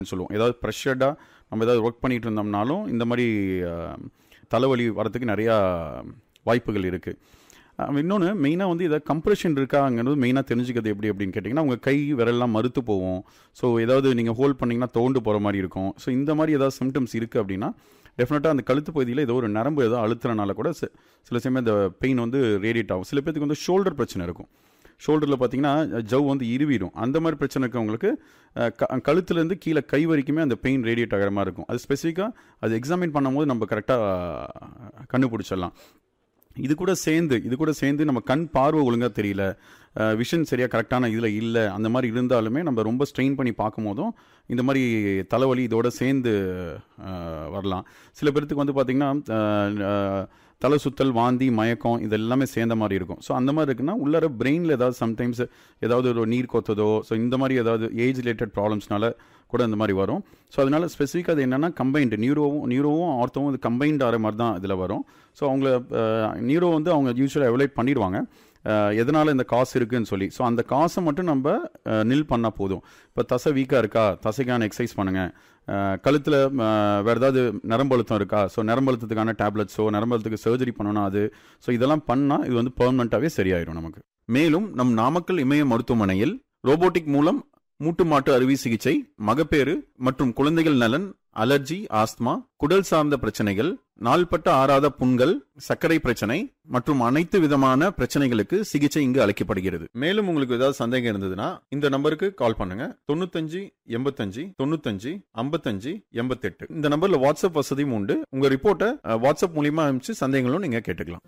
சொல்லுவோம். ஏதாவது ப்ரெஷர்டாக நம்ம ஏதாவது ஒர்க் பண்ணிட்டு இருந்தோம்னாலும் இந்த மாதிரி தலைவலி வரதுக்கு நிறையா வாய்ப்புகள் இருக்குது. இன்னொன்று மெயினாக வந்து இதை கம்ப்ரெஷன் இருக்காங்கிறது மெயினாக தெரிஞ்சுக்கிறது எப்படி அப்படின்னு கேட்டிங்கன்னா, உங்கள் கை விரல்லாம் மறுத்து போகும். ஸோ ஏதாவது நீங்கள் ஹோல்ட் பண்ணிங்கன்னா தோண்டு போகிற மாதிரி இருக்கும். ஸோ இந்த மாதிரி ஏதாவது சிம்டம்ஸ் இருக்குது அப்படின்னா டெஃபினட்டாக அந்த கழுத்து பகுதியில் ஏதோ ஒரு நரம்பு ஏதோ அழுத்துறனால கூட சில சமயம் இந்த பெயின் வந்து ரேடியேட் ஆகும். சில பேருக்கு வந்து ஷோல்டர் பிரச்சனை இருக்கும். ஷோல்டரில் பார்த்தீங்கன்னா ஜவ் வந்து இருவிடும். அந்த மாதிரி பிரச்சனை இருக்கவங்களுக்கு கழுத்துலேருந்து கீழே கை வரைக்குமே அந்த பெயின் ரேடியேட் ஆகிற மாதிரி இருக்கும். அது ஸ்பெசிஃபிக்காக அது எக்ஸாமின் பண்ணும்போது நம்ம கரெக்டாக கண்டுபிடிச்சிடலாம். இது கூட சேர்ந்து நம்ம கண் பார்வை ஒழுங்காக தெரியல, விஷன் சரியாக கரெக்டான இதில் இல்லை, அந்த மாதிரி இருந்தாலுமே நம்ம ரொம்ப ஸ்ட்ரெயின் பண்ணி பார்க்கும் போதும் இந்த மாதிரி தலைவலி இதோட சேர்ந்து வரலாம். சில பேர்த்துக்கு வந்து பார்த்திங்கன்னா தலை சுத்தல், வாந்தி, மயக்கம் இது எல்லாமே சேர்ந்த மாதிரி இருக்கும். ஸோ அந்த மாதிரி இருக்குன்னா உள்ளார பிரெயினில் ஏதாவது சம்டைம்ஸ் ஏதாவது ஒரு நீர் கொத்ததோ, ஸோ இந்த மாதிரி ஏதாவது ஏஜ் ரிலேட்டட் ப்ராப்ளம்ஸ்னால கூட இந்த மாதிரி வரும். ஸோ அதனால ஸ்பெசிஃபிக்காக அது என்னென்னா கம்பைன்டு நியூரோவும் ஆர்த்தோவும் இது கம்பைன்ட் ஆகிற மாதிரி தான் இதில் வரும். ஸோ அவங்கள நியூரோ வந்து அவங்க யூஸ்வலாக எவலேட் பண்ணிடுவாங்க எதனால் இந்த காசு இருக்குதுன்னு சொல்லி. ஸோ அந்த காசை மட்டும் நம்ம நில் பண்ணால் போதும். இப்போ தசை வீக்காக இருக்கா, தசைக்கான எக்ஸசைஸ் பண்ணுங்கள். கழுத்தில் வேறு ஏதாவது நரம்பழுத்தம் இருக்கா, ஸோ நரம்பழுத்தத்துக்கான டேப்லெட்ஸோ நரம்பழுத்துக்கு சர்ஜரி பண்ணணும் அது. ஸோ இதெல்லாம் பண்ணால் இது வந்து பெர்மனண்ட்டாகவே சரியாயிடும் நமக்கு. மேலும் நம் நாமக்கல் இமய மருத்துவமனையில் ரோபோட்டிக் மூலம் மூட்டு மாட்டு அறுவை சிகிச்சை, மகப்பேறு மற்றும் குழந்தைகள் நலன், அலர்ஜி, ஆஸ்துமா, குடல் சார்ந்த பிரச்சனைகள், நாள்பட்ட ஆறாத புண்கள், சர்க்கரை பிரச்சனை மற்றும் அனைத்து விதமான பிரச்சனைகளுக்கு சிகிச்சை இங்கு அளிக்கப்படுகிறது. மேலும் உங்களுக்கு ஏதாவது சந்தேகம் இருந்ததுன்னா இந்த நம்பருக்கு கால் பண்ணுங்க. 95 85 95 55 88. இந்த நம்பர்ல வாட்ஸ்அப் வசதியும் உண்டு. உங்க ரிப்போர்ட்டை வாட்ஸ்அப் மூலியமா அனுப்பிச்சு சந்தேகங்களும் நீங்க கேட்டுக்கலாம்.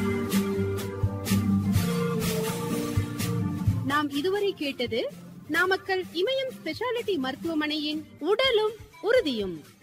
நாம் இதுவரை கேட்டது நாமக்கல் இமயம் ஸ்பெஷாலிட்டி மருத்துவமனையின் உடலும் உறுதியும்.